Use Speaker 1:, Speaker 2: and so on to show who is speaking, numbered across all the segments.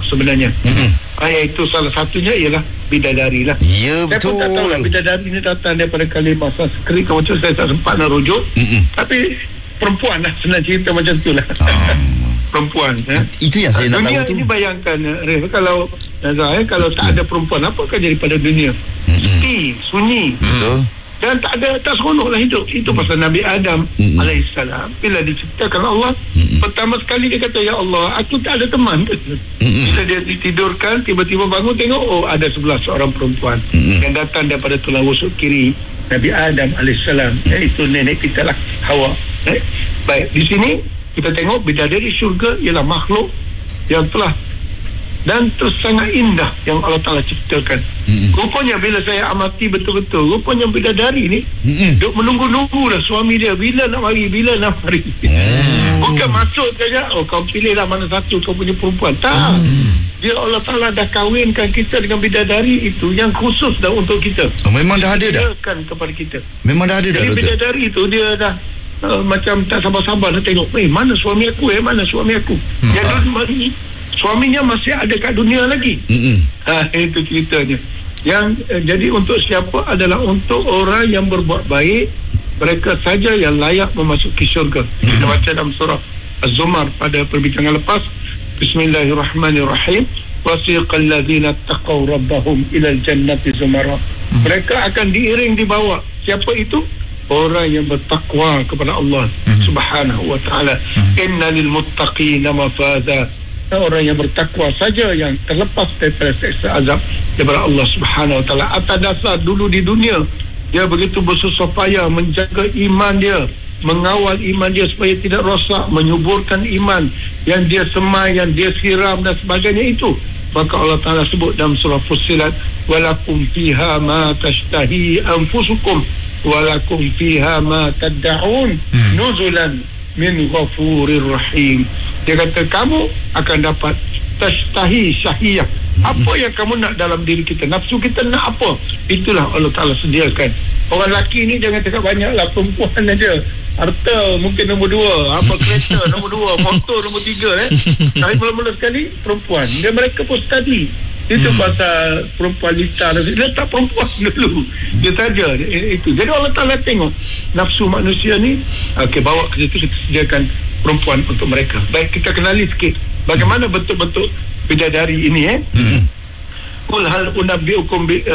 Speaker 1: sebenarnya. Itu salah satunya ialah bidadari lah.
Speaker 2: Ya,
Speaker 1: saya
Speaker 2: betul.
Speaker 1: pun tak tahu lah bidadari ni datang daripada kalimah Sanskrit, macam saya tak sempat nak rujuk. Tapi perempuan lah, senang cerita macam tu lah. Perempuan.
Speaker 2: Itu yang saya nak tahu
Speaker 1: dunia
Speaker 2: tu.
Speaker 1: Ini bayangkan, kalau kalau tak ada perempuan, apa akan jadi pada dunia? Sepi, sunyi.
Speaker 2: Betul.
Speaker 1: Dan tak seronok lah hidup. Itu pasal Nabi Adam alaihissalam, bila diciptakan Allah, pertama sekali dia kata, ya Allah, aku tak ada teman. Bila dia ditidurkan, tiba-tiba bangun, tengok, ada sebelah seorang perempuan yang datang daripada tulang rusuk kiri Nabi Adam alaihissalam, iaitu nenek kita lah, Hawa. Baik, di sini kita tengok bidadari syurga ialah makhluk yang telah dan terus sangat indah yang Allah Ta'ala ciptakan. Rupanya bila saya amati betul-betul, rupanya bidadari ni duk menunggu-nunggu lah suami dia, bila nak mari. Bukan masuk saja, kau pilihlah mana satu kau punya perempuan. Tak. Dia Allah Ta'ala dah kahwinkan kita dengan bidadari itu yang khusus dah untuk kita.
Speaker 2: Memang dah ada dah?
Speaker 1: Kepada kita.
Speaker 2: Memang dah ada dah,
Speaker 1: Jadi
Speaker 2: doktor?
Speaker 1: bidadari itu dia dah macam tak sabar-sabar nak tengok, mana suami aku, mana suami aku. Yang mari suaminya masih ada kat dunia lagi. Itu ceritanya. Yang jadi untuk siapa adalah untuk orang yang berbuat baik, mereka saja yang layak memasuki syurga. Kita baca dalam surah Az-Zumar pada perbincangan lepas. Bismillahirrahmanirrahim. Wasiqal ladzina taqaw rabbahum ilal jannati zumara. Mereka akan diiring dibawa. Siapa itu? Orang yang bertakwa kepada Allah Subhanahu wa ta'ala. Inna lil muttaqina mafaza. Orang yang bertakwa saja yang terlepas daripada seksa azab daripada Allah Subhanahu wa ta'ala. Atas dasar dulu di dunia dia begitu bersusah payah menjaga iman dia, mengawal iman dia supaya tidak rosak, menyuburkan iman yang dia semai, yang dia siram dan sebagainya itu. Maka Allah Ta'ala sebut dalam surah Fussilat, walakum fiha ma tashtahi anfusukum walakum fiha ma tad'un nuzulan min ghafurir rahim. Dia kata kamu akan dapat tashtahi syahiyah. Apa yang kamu nak dalam diri kita, nafsu kita nak apa, itulah Allah Ta'ala sediakan. Orang lelaki ni jangan cakap banyak lah, perempuan aja. Harta mungkin nombor 2, apa kereta nombor 2, motor nombor 3. Tapi mula-mula sekali perempuan. Dia mereka pun study. Itu pasal perempuan lita. Dia tak perempuan dulu. Dia saja itu. Jadi Allah Ta'ala tengok nafsu manusia ni, bawa ke situ, kita sediakan perempuan untuk mereka. Baik, kita kenali sikit bagaimana bentuk-bentuk bidadari ini. Qul hal unabbiukum bi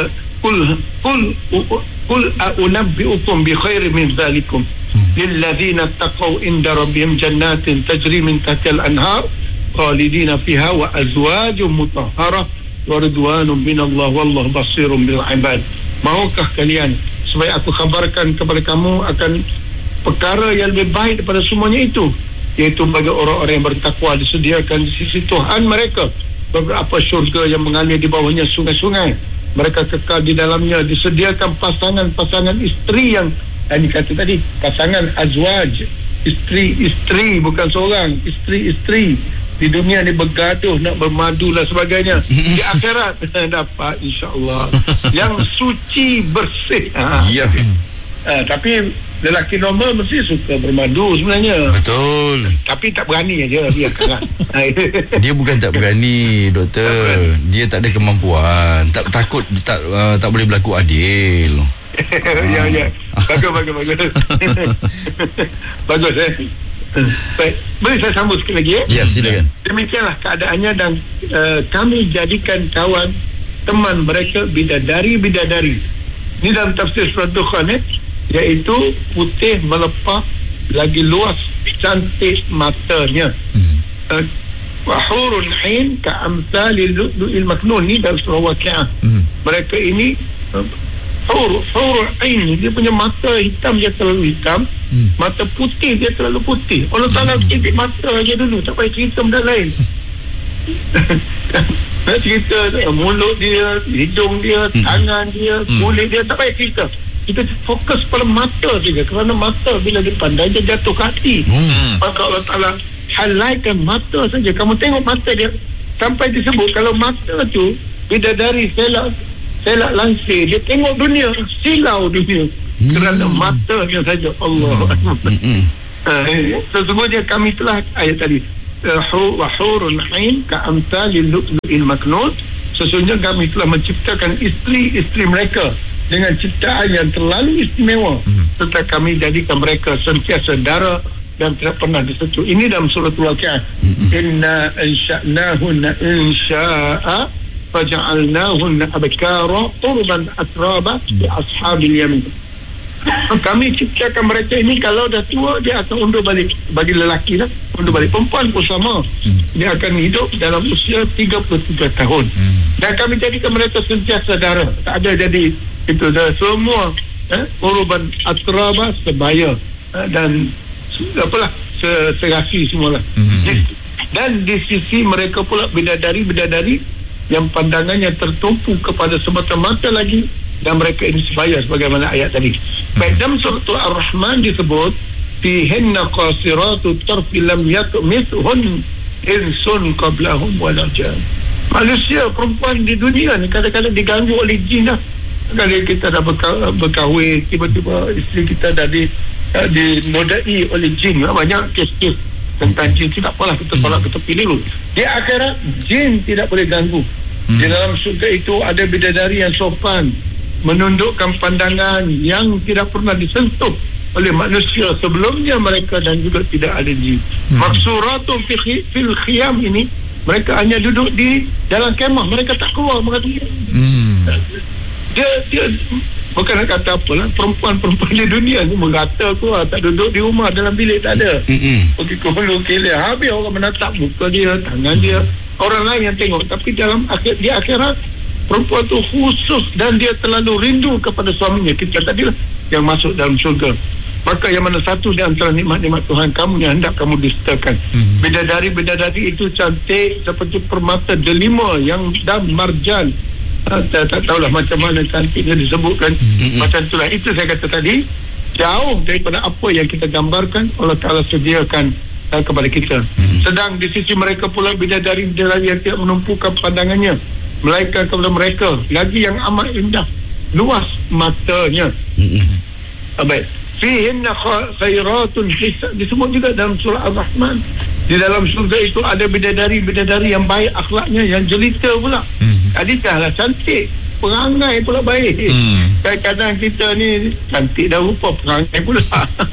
Speaker 1: qul unabbiukum bi khairin min dzalikum lil ladzina taqaw inda rabbihim jannatin tajri min tahtiha al-anhar khalidina fiha wa azwajun mutahharah wa ridwanun minallah wallahu basirun bil ibad. Maukah kalian supaya aku khabarkan kepada kamu akan perkara yang lebih baik daripada semuanya itu, iaitu bagi orang-orang yang bertakwa disediakan di sisi Tuhan mereka beberapa syurga yang mengalir di bawahnya sungai-sungai. Mereka kekal di dalamnya, disediakan pasangan-pasangan isteri yang kata tadi, pasangan azwaj, isteri bukan seorang, isteri di dunia ni bergaduh nak bermadu dan sebagainya. Di akhirat dapat insya-Allah yang suci bersih. Tapi lelaki normal mesti suka bermadu sebenarnya.
Speaker 2: Betul.
Speaker 1: Tapi tak berani aja, biarkanlah.
Speaker 2: Dia bukan tak berani, doktor. Dia tak ada kemampuan. Takut tak boleh berlaku adil.
Speaker 1: Ya. Bagus. Bagus Baik, boleh saya sambung sikit lagi
Speaker 2: Ya, silakan.
Speaker 1: Demikianlah keadaannya dan kami jadikan kawan teman mereka bidadari. Ini dalam tafsir surah Dukhan iaitu putih melepah, lagi luas cantik matanya. Wa hurun hin ka amsalil lu'lu'il maknun. Ni dalam surah Waqi'ah. Mereka ini hurun ain, dia punya mata hitam, dia terlalu hitam. Mata putih, dia terlalu putih. Allah Ta'ala titik mata aja dulu, tak payah cerita benda lain. Nak cerita mulut dia, hidung dia, tangan dia, kulit dia, tak payah cerita. Kita fokus pada mata saja, kerana mata bila dipandang dia jatuh ke hati. Maka Allah Ta'ala halaikan mata saja. Kamu tengok mata dia, sampai disebut kalau mata tu bidadari selak langsir, dia tengok dunia, silau dunia kerana matanya saja. Allah. Sesungguhnya kami telah, ayat tadi, wa hurun 'ain ka'amsalil lu'lu'il maknun. Sesungguhnya kami telah menciptakan isteri-isteri mereka dengan ciptaan yang terlalu istimewa, serta kami jadikan mereka sentiasa dara dan tidak pernah disentuh. Ini dalam surah Al-Waqiah. Inna ansha'nahunna insya'a faja'alnahunna abkara urban atraba li ashabil yamin. Kami ciptakan mereka ini, kalau dah tua dia akan undur balik. Bagi lelaki lah, undur balik. Perempuan pun sama, dia akan hidup dalam usia 33 tahun. Dan kami jadikan mereka sentiasa dara, tak ada jadi itu dah semua urban atraba, sebaya dan apalah serasi semualah. Dan di sisi mereka pula bidadari-bidadari yang pandangannya tertumpu kepada semata-mata lagi, dan mereka ini sebaya sebagaimana ayat tadi. Baik, dalam surah Ar-Rahman disebut fihinna qasiratu tarfi lam yatmithun insun qablahum wala jan. Manusia perempuan di dunia ni kadang-kadang diganggu oleh jin lah. Kalau kita dah berkahwin, tiba-tiba isteri kita dah dinodai oleh jin. Banyak kes-kes tentang jin. Tidak apalah, kita tolak, kita pilih dulu. Di akhirat jin tidak boleh ganggu. Di dalam surga itu ada bidadari yang sopan, menundukkan pandangan yang tidak pernah disentuh oleh manusia sebelumnya mereka, dan juga tidak ada jin. Maksuratun fil khiyam ini, mereka hanya duduk di dalam kemah, mereka tak keluar. Dia bukan nak kata apalah, perempuan-perempuan di dunia ni merata keluar, tak duduk di rumah dalam bilik, tak ada. Pergi ke hulu kilir, habis orang menatap muka dia, tangan dia, orang lain yang tengok. Tapi di akhirat perempuan tu khusus, dan dia terlalu rindu kepada suaminya. Kita tadilah yang masuk dalam syurga. Maka yang mana satu di antara nikmat-nikmat Tuhan kamu yang hendak kamu dustakan. Bidadari-bidadari itu cantik seperti permata delima yang dan marjan. Tak tahulah macam mana cantiknya disebutkan. Macam itulah, itu saya kata tadi, jauh daripada apa yang kita gambarkan Allah Ta'ala sediakan kepada kita. Sedang di sisi mereka pula bidadari-bidadari yang tidak menumpukan pandangannya melainkan kepada mereka lagi yang amat indah, luas matanya. Baik, fihinna khairatun hisab, disebut juga dalam surah Ar-Rahman. Di dalam surga itu ada bidadari-bidadari yang baik akhlaknya, yang jelita pula. Tadi dah lah cantik, perangai pula baik. Kadang-kadang kita ni cantik dah rupa, perangai pula.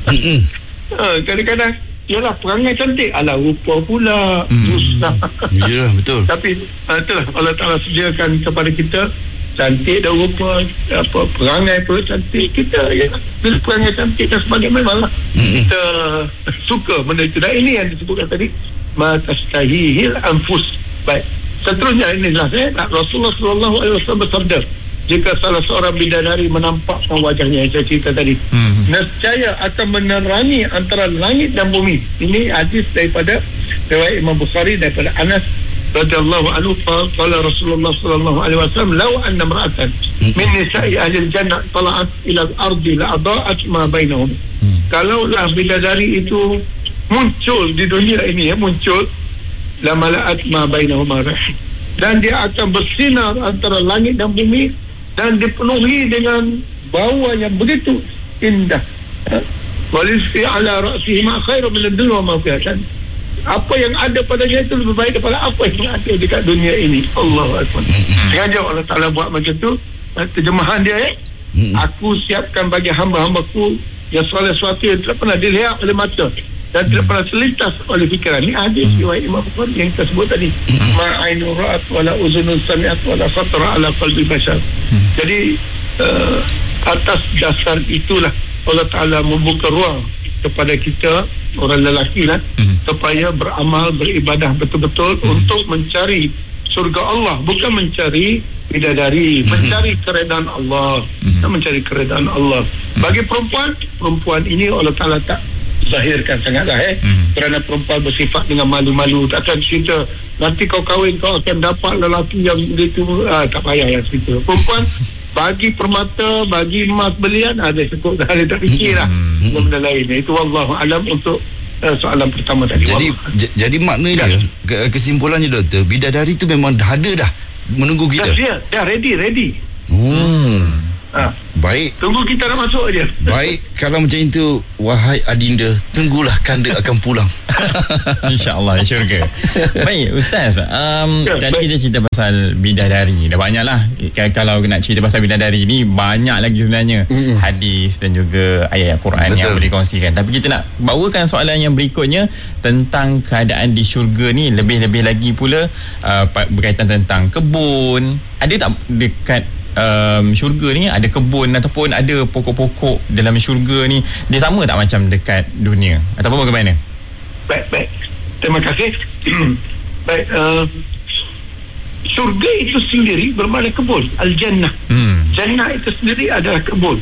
Speaker 1: Kadang-kadang yalah perangai cantik, alah rupa pula susah.
Speaker 2: Yalah, betul.
Speaker 1: Tapi itulah Allah Ta'ala sediakan kepada kita cantik dan rupa, perangai pula cantik. Kita bila perangai cantik dan sebagainya, memanglah kita suka benda itu. Dan ini yang disebutkan tadi, ma tastahihil anfus. Baik, seterusnya inilah Rasulullah SAW bersabda, jika salah seorang bidadari menampakkan wajahnya, yang saya cerita tadi, nescaya akan menerangi antara langit dan bumi. Ini hadis daripada riwayat Imam Bukhari daripada Anas radhiyallahu anhu. Qala Rasulullah sallallahu alaihi wasallam, law anna imra'atan min nisa'i ahli al-jannah tala'at ila al-ardi la adaa'at ma bainahum. Kalaulah bidadari itu muncul di dunia ini, muncul, la mala'at ma bainahum rih, dan dia akan bersinar antara langit dan bumi, dan dipenuhi dengan bau yang begitu indah. Walisfi ala ra'sihi ma khairu min ad-dunya wa ma fiha. Apa yang ada padanya itu lebih baik daripada apa yang ada dekat dunia ini. Allahu Akbar. Sengaja Allah Ta'ala buat macam tu. Terjemahan dia, aku siapkan bagi hamba-hambaku yang soleh sesuatu yang tidak pernah dilihat oleh mata dan tidak pernah terlintas oleh fikiran. Ini hadis riwayat Imam Bukhari yang kita sebut tadi. Ma'ainu ra'at wala uzunun sami'at wala khatara ala qalbi bashar. Jadi atas dasar itulah Allah Ta'ala membuka ruang kepada kita, orang lelaki lah, supaya beramal, beribadah betul-betul untuk mencari surga Allah, bukan mencari bidadari, mencari keredaan Allah, mencari keredaan Allah. Bagi perempuan ini Allah Ta'ala tak zahirkan sangatlah kerana perempuan bersifat dengan malu-malu. Takkan cerita nanti kau kahwin kau akan dapat lelaki yang begitu, tak payah yang cerita. Perempuan bagi permata, bagi emas belian, ada cukup dah, dia tak fikir lah benda lain. Itu wallahu alam untuk soalan pertama tadi.
Speaker 2: Jadi maknanya kesimpulannya doktor, bidadari tu memang dah ada dah menunggu kita.
Speaker 1: Dah ready.
Speaker 2: Baik.
Speaker 1: Tunggu kita nak masuk aja.
Speaker 2: Baik, kalau macam itu, wahai adinda, tunggulah kanda akan pulang.
Speaker 3: InsyaAllah, syurga. Baik, Ustaz, tadi kita cerita pasal bidadari. Dah banyak lah. Kalau nak cerita pasal bidadari ni, banyak lagi sebenarnya hadis dan juga ayat Quran yang boleh dikongsikan. Tapi kita nak bawakan soalan yang berikutnya tentang keadaan di syurga ni, lebih-lebih lagi pula berkaitan tentang kebun. Ada tak dekat syurga ni ada kebun ataupun ada pokok-pokok dalam syurga ni, dia sama tak macam dekat dunia ataupun bagaimana?
Speaker 1: Baik. Terima kasih. Baik, syurga itu sendiri bermakna kebun. Al-Jannah. Jannah itu sendiri adalah kebun.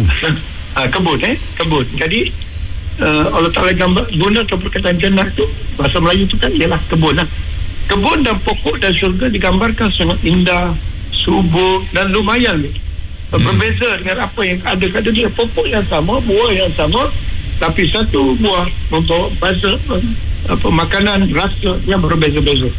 Speaker 1: Kebun. Jadi Allah Ta'ala guna perkataan jannah itu, bahasa Melayu itu kan ialah kebun lah. Kebun dan pokok dan syurga digambarkan sangat indah, subur dan lumayan. Berbeza dengan apa yang ada kat dunia. Pokok yang sama, buah yang sama, tapi satu buah membawa makanan, rasa yang berbeza-beza.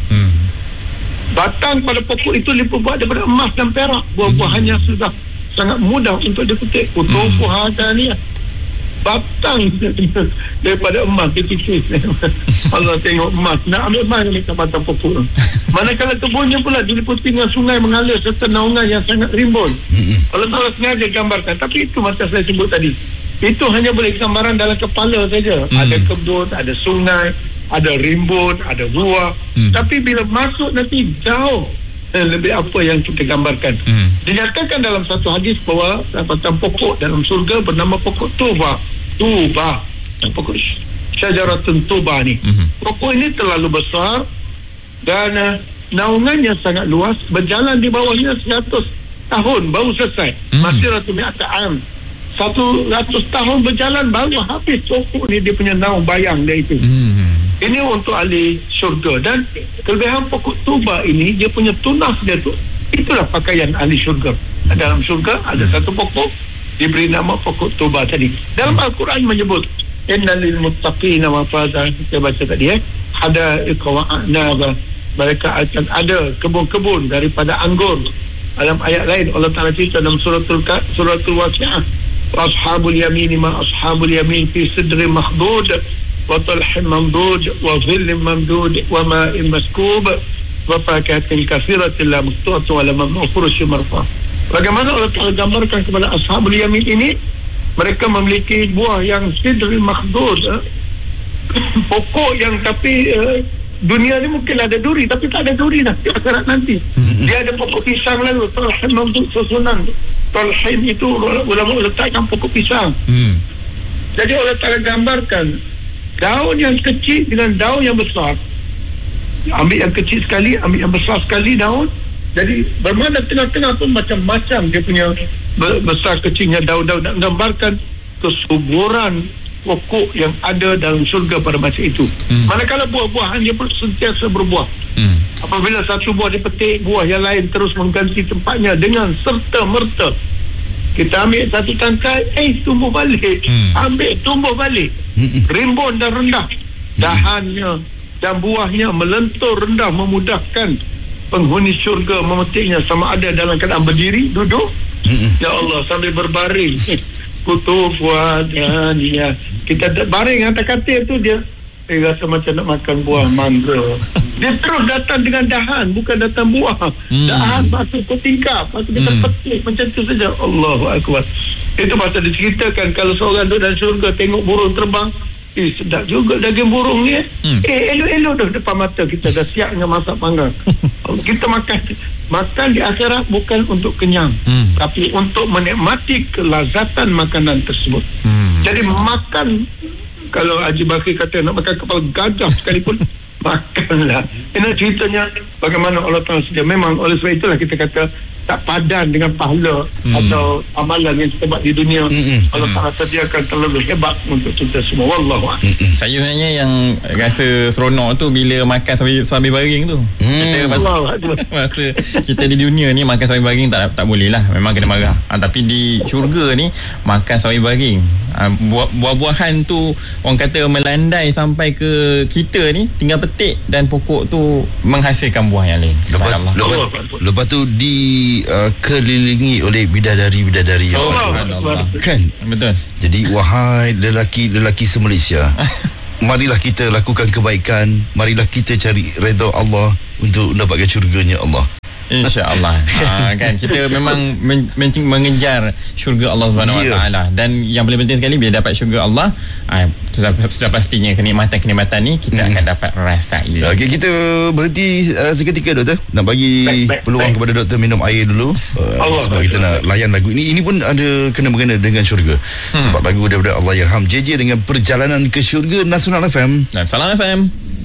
Speaker 1: Batang pada pokok itu dibuat daripada emas dan perak. Buah-buahannya sudah sangat mudah untuk dipetik. Tubuh ni batang daripada emas dipikir. Allah tengok emas, nak ambil emas dekat batang pokok. Manakala kebunnya pula diliputi dengan sungai mengalir serta naungan yang sangat rimbun. Allah Ta'ala sengaja gambarkan. Tapi itu macam saya sebut tadi, itu hanya boleh gambaran dalam kepala saja. Ada kebun, ada sungai, ada rimbun, ada buah. Tapi bila masuk nanti jauh lebih apa yang kita gambarkan. Dinyatakan dalam satu hadis bahawa batang pokok dalam surga bernama pokok Tuba. Pokok Syajaratun Tuba ni. Pokok ini terlalu besar dan naungannya sangat luas. Berjalan di bawahnya 100 tahun baru selesai. Masih ratu mi'ata am. 100 tahun berjalan baru habis pokok ni, dia punya naung bayang dia itu. Ini untuk ahli syurga. Dan kelebihan pokok Tuba ini, dia punya tunas dia tu, itulah pakaian ahli syurga. Dalam syurga ada satu pokok diberi nama pokok Tuba tadi. Dalam Al-Quran menyebut innal lil muttaqina mafaza, kita baca tadi ada iqwa'na, mereka akan ada kebun-kebun daripada anggur. Dalam ayat lain Allah Ta'ala cerita dalam suratul Waqi'ah, ashabul yamin ma ashabul yamin fi sidrin makhdud wa talhin mamdud wa dhillin mamdud wa ma'in maskub wa fakahatin katsiratin la maqtu'atin wa la mamnu'un marfa. Bagaimana Allah Ta'ala gambarkan kepada ashabul yamin ini, mereka memiliki buah yang sidrin makhdud, pokok yang tapi dunia ni mungkin ada duri, tapi tak ada duri dah di akhirat nanti. Dia ada pokok pisang lalu, talhin mamdud susunan. Talhin itu ulama letakkan pokok pisang. Jadi Allah Ta'ala gambarkan daun yang kecil dengan daun yang besar. Ambil yang kecil sekali, ambil yang besar sekali daun. Jadi bermakna tengah-tengah pun macam-macam dia punya besar kecilnya daun-daun, nak gambarkan kesuburan pokok yang ada dalam syurga pada masa itu. Manakala buah-buahan dia pun sentiasa berbuah. Apabila satu buah dipetik, buah yang lain terus mengganti tempatnya dengan serta-merta. Kita ambil satu tangkai, tumbuh balik. Ambil, tumbuh balik. Rimbun dan rendah. Dahannya dan buahnya melentur rendah, memudahkan penghuni syurga memetiknya, sama ada dalam keadaan berdiri, duduk, ya Allah, sambil berbaring. Kutufuadaniya. Kita baring atas katil tu, dia rasa macam nak makan buah mangga. Dia terus datang dengan dahan, bukan datang buah. Dahan masuk ke tingkap, masuk kita petik macam tu saja. Allahu Akbar. Itu pasal diceritakan kalau seorang duduk dalam syurga tengok burung terbang, sedap juga daging burung ni. Elok-elok dah depan mata kita, dah siap dengan masak panggang. Kita makan di akhirat bukan untuk kenyang, tapi untuk menikmati kelazatan makanan tersebut. Jadi makan, kalau Haji Bakri kata nak makan kepala gajah sekalipun, makanlah. Ini ceritanya bagaimana Allah Ta'ala sedia. Memang oleh sebab itulah kita kata tak padan dengan pahala atau amalan yang kita buat di dunia. Allah Ta'ala sediakan terlalu hebat untuk kita semua. Wallahu'ala.
Speaker 3: Saya sebenarnya yang rasa seronok tu bila makan sambil baring tu. Kita masa kita di dunia ni makan sambil baring tak boleh lah, memang kena marah. Tapi di syurga ni makan sambil baring, buah-buahan tu orang kata melandai sampai ke kita ni, tinggal petik dan pokok tu itu menghasilkan buah yang lain. Subhanallah.
Speaker 2: Lepas tu dikelilingi oleh bidadari-bidadari yang kan?
Speaker 3: Betul.
Speaker 2: Jadi wahai lelaki se-Malaysia, marilah kita lakukan kebaikan, marilah kita cari redha Allah untuk mendapatkan syurganya Allah.
Speaker 3: InsyaAllah. Kan kita memang mengejar syurga Allah Subhanahu Wa Taala, dan yang paling penting sekali bila dapat syurga Allah, sudah pastinya kenikmatan ni kita akan dapat rasai.
Speaker 2: Okey, kita berhenti seketika doktor, nak bagi peluang kepada doktor minum air dulu sebab kita nak layan lagu ini. Ini pun ada kena-mengena dengan syurga sebab lagu daripada Allahyarham JJ dengan Perjalanan ke Syurga, Nasional FM
Speaker 3: dan Salam FM.